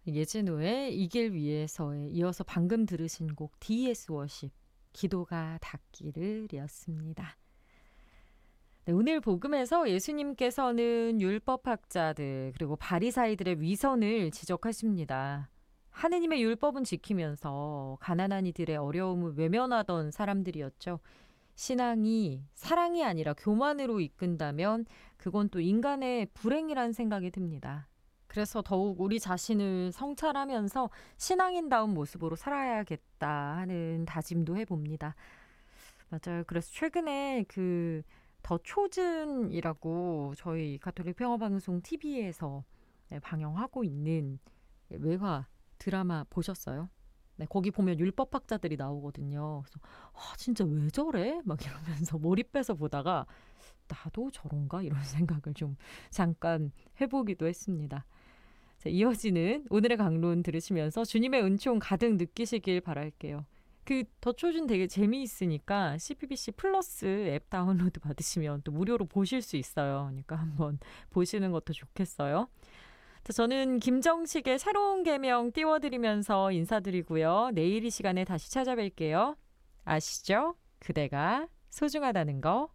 예진호의 이 길 위에서에 이어서 방금 들으신 곡 D.S. 워십 기도가 닿기를 이었습니다. 네, 오늘 복음에서 예수님께서는 율법학자들 그리고 바리사이들의 위선을 지적하십니다. 하느님의 율법은 지키면서 가난한 이들의 어려움을 외면하던 사람들이었죠. 신앙이 사랑이 아니라 교만으로 이끈다면 그건 또 인간의 불행이란 생각이 듭니다. 그래서 더욱 우리 자신을 성찰하면서 신앙인다운 모습으로 살아야겠다 하는 다짐도 해봅니다. 맞아요. 그래서 최근에 더 초즌이라고 저희 가톨릭 평화방송 TV에서 방영하고 있는 외화 드라마 보셨어요? 네, 거기 보면 율법학자들이 나오거든요. 그래서 진짜 왜 저래? 막 이러면서 몰입해서 보다가 나도 저런가? 이런 생각을 좀 잠깐 해보기도 했습니다. 자, 이어지는 오늘의 강론 들으시면서 주님의 은총 가득 느끼시길 바랄게요. 더 초준 되게 재미있으니까 CPBC 플러스 앱 다운로드 받으시면 또 무료로 보실 수 있어요. 그러니까 한번 보시는 것도 좋겠어요. 자, 저는 김정식의 새로운 계명 띄워드리면서 인사드리고요. 내일 이 시간에 다시 찾아뵐게요. 아시죠? 그대가 소중하다는 거.